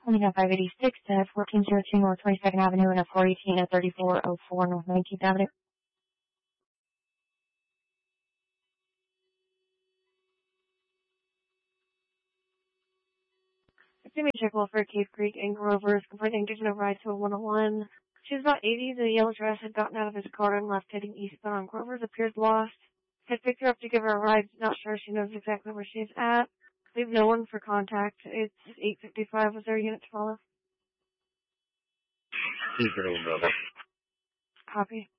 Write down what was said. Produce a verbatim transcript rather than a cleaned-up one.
Only got five eighty-six to fourteen oh two North twenty-second Avenue and a four eighteen to thirty-four oh four North nineteenth Avenue. Jimmy Chickle for Cave Creek and Grover's completing digital ride to a one oh one. She was about eighty. The yellow dress had gotten out of his car and left heading eastbound. Grover's appears lost. Had picked her up to give her a ride. Not sure she knows exactly where she's at. Leave no one for contact. It's eight fifty-five. Was there a unit to follow? She's going to Copy.